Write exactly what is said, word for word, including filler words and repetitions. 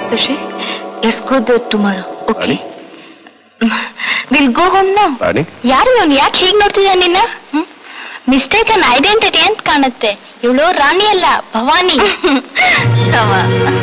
Sushi, let's go there tomorrow, okay? We'll go home now. ಯಾರು ಅವನು ಯಾಕೆ ಹೀಗೆ ನೋಡ್ತಿದ್ದ ನಿನ್ನ ಮಿಸ್ಟೇಕ್ ಅನ್ ಐಡೆಂಟಿಟಿ ಅಂತ ಕಾಣುತ್ತೆ ಇವಳು ರಾಣಿ ಅಲ್ಲ ಭವಾನಿ